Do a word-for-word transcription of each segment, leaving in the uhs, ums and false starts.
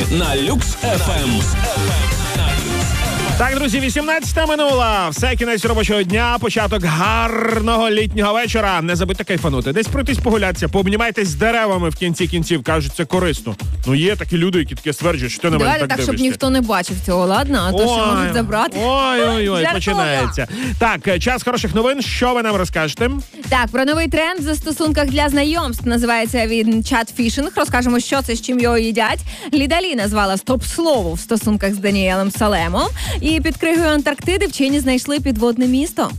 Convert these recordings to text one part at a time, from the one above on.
на Люкс еф ем. Так, друзі, вісімнадцята минула. Все, кінець робочого дня, початок гарного літнього вечора. Не забудьте кайфанути. Десь пройтись погулятися, пообнімайтесь з деревами в кінці кінців. Кажуть, це корисно. Ну, є такі люди, які таке стверджують, що ти на мене так, так так дивишся. щоб ніхто не бачив цього, ладно? А то що можуть забрати. Ой-ой-ой, починається. Так, час хороших новин. Що ви нам розкажете? Так, про новий тренд в застосунках для знайомств. Називається він чат-фішинг. Розкажемо, що це, з чим його їдять. Лідалі назвала стоп-слово в стосунках з Даніелем Салемом. І під кригою Антарктиди вчені знайшли підводне місто.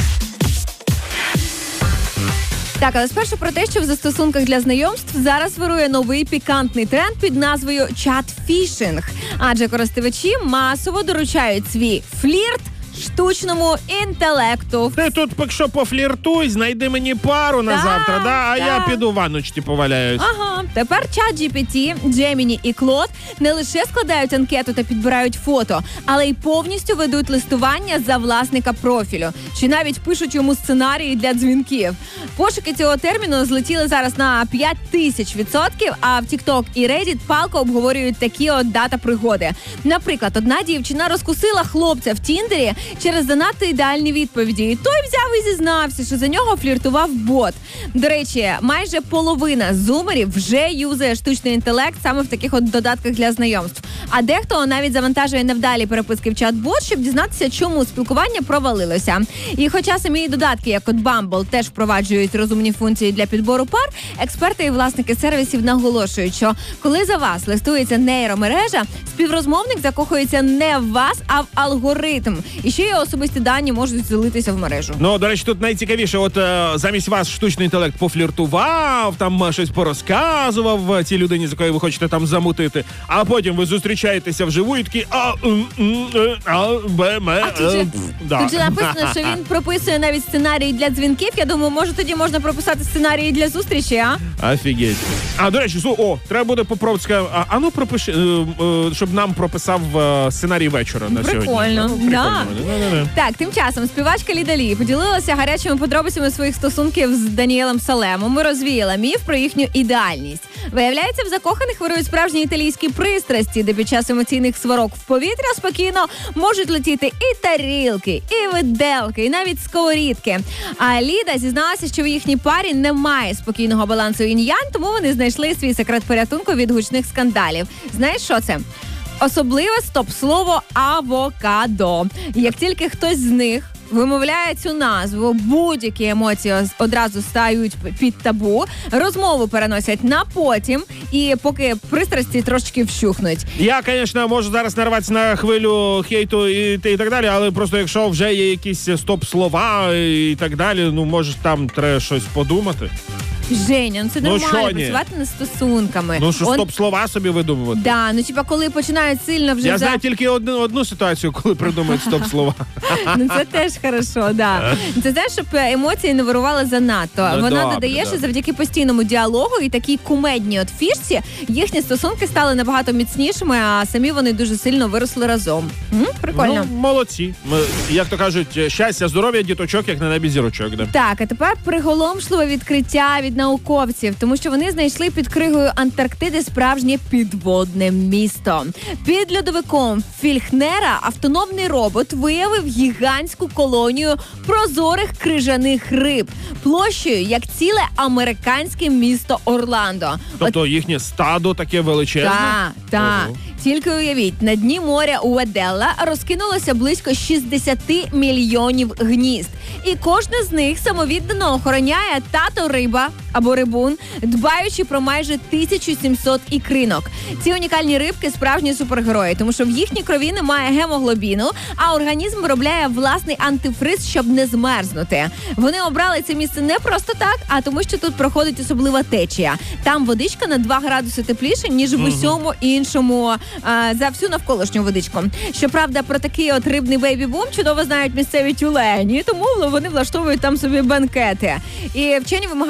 Так, але спершу про те, що в застосунках для знайомств зараз вирує новий пікантний тренд під назвою чат-фішинг. Адже користувачі масово доручають свій флірт штучному інтелекту. Ти тут поки що пофліртуй, знайди мені пару на Так, завтра, да? А так. я піду в ванночці поваляюсь. Ага, тепер чат джі пі ті, Gemini і Claude не лише складають анкету та підбирають фото, але й повністю ведуть листування за власника профілю, чи навіть пишуть йому сценарії для дзвінків. Пошуки цього терміну злетіли зараз на п'ять тисяч відсотків, а в TikTok і Reddit палко обговорюють такі от дата пригоди. Наприклад, одна дівчина розкусила хлопця в Тіндері через занадто ідеальні відповіді. І той взяв і зізнався, що за нього фліртував бот. До речі, майже половина зумерів вже юзає штучний інтелект саме в таких от додатках для знайомств. А дехто навіть завантажує невдалі переписки в чат-бот, щоб дізнатися, чому спілкування провалилося. І хоча самі додатки, як от Bumble, теж впроваджують розумні функції для підбору пар, експерти і власники сервісів наголошують, що коли за вас листується нейромережа, співрозмовник закохується не в вас, а в алгоритм. І ще й особисті дані можуть залитися в мережу. Ну, до речі, тут найцікавіше, от е, замість вас штучний інтелект пофліртував, там е, щось порозказував е, цій людині, з якою ви хочете там замутити, а потім ви зустрічаєтеся вживу і такі а, м, м, е, а, б, м, е, А тут же, да. тут же написано, що він прописує навіть сценарії для дзвінків. Я думаю, може тоді можна прописати сценарії для зустрічі, а? Офігеть. А, до речі, о, треба буде попробувати, сказати, а, а ну пропиши, е, е, щоб нам прописав е, сценарій вечора на сьогодні. Прикольно, Ну, да. прикольно. Так, тим часом співачка Лідалі поділилася гарячими подробицями своїх стосунків з Даніелем Салемом і розвіяла міф про їхню ідеальність. Виявляється, в закоханих вирують справжні італійські пристрасті, де під час емоційних сварок в повітря спокійно можуть летіти і тарілки, і виделки, і навіть сковорідки. А Ліда зізналася, що в їхній парі немає спокійного балансу інь-янь, тому вони знайшли свій секрет порятунку від гучних скандалів. Знаєш, що це? Особливе стоп-слово «авокадо». Як тільки хтось з них вимовляє цю назву, будь-які емоції одразу стають під табу, розмову переносять на потім, і поки пристрасті трошки вщухнуть. Я, звісно, можу зараз нарватися на хвилю хейту і, і так далі, але просто якщо вже є якісь стоп-слова і так далі, ну, може, там треба щось подумати. Женя, ну це Ну, нормально, що ні? працювати над стосунками. Ну, що Он- стоп-слова собі видумувати. Да, ну типа, коли починають сильно вже... Я за- знаю тільки одну, одну ситуацію, коли придумають стоп-слова. Ну це теж хорошо, да. Це знаєш, щоб емоції не вирували занадто. Ну, Вона добре, додає, що добре. завдяки постійному діалогу і такій кумедній от фішці їхні стосунки стали набагато міцнішими, а самі вони дуже сильно виросли разом. М? Прикольно. Ну, молодці. Ми, як то кажуть, щастя, здоров'я, діточок, як на небі зірочок. Да. Так, а тепер приголомшливе відкриття від науковців, тому що вони знайшли під кригою Антарктиди справжнє підводне місто. Під льодовиком Фільхнера автономний робот виявив гігантську колонію прозорих крижаних риб площею, як ціле американське місто Орландо. Тобто їхнє стадо таке величезне? Так, так. Ого. Тільки уявіть, на дні моря Уеделла розкинулося близько шістдесят мільйонів гнізд. І кожне з них самовіддано охороняє тато риба або рибун, дбаючи про майже тисячу сімсот ікринок. Ці унікальні рибки – справжні супергерої, тому що в їхній крові немає гемоглобіну, а організм виробляє власний антифриз, щоб не змерзнути. Вони обрали це місце не просто так, а тому що тут проходить особлива течія. Там водичка на два градуси тепліше, ніж в усьому іншому, а, за всю навколишню водичку. Щоправда, про такий от рибний бейбі-бум чудово знають місцеві тюлені, тому вони влаштовують там собі бенкети. І вчені вимагають зараз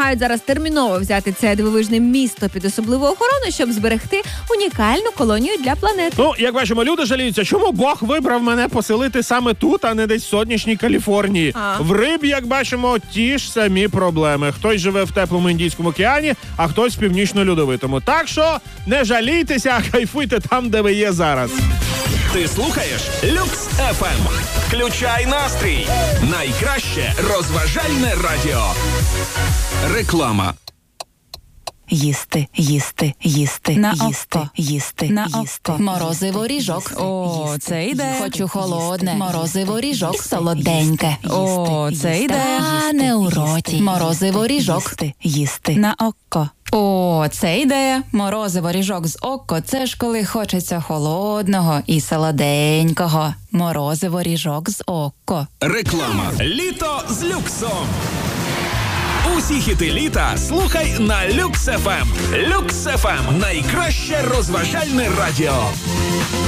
терміново взяти це дивовижне місто під особливу охорону, щоб зберегти унікальну колонію для планети. Ну, як бачимо, люди жаліються, чому Бог вибрав мене поселити саме тут, а не десь в сонячній Каліфорнії. А. В риб, як бачимо, ті ж самі проблеми. Хтось живе в теплому Індійському океані, а хтось в північно-льодовитому. Так що не жалійтеся, а кайфуйте там, де ви є зараз. Ти слухаєш Люкс еф ем. Включай настрій. Найкраще розважальне радіо. Реклама. Їсти, їсти, їсти, На їсти, око. їсти, На їсти. око. Морозиво ріжок. О, це йде. Хочу холодне. Морозиво ріжок. Солоденьке. О, це йде. А не у роті. Морозиво ріжок. Їсти, їсти. На око. О, це йде. Морозиво ріжок з око. Це ж коли хочеться холодного і солоденького. Морозиво ріжок з око. Реклама. Літо з люксом. Усі хіти літа слухай на Люкс еф ем. Люкс еф ем – найкраще розважальне радіо.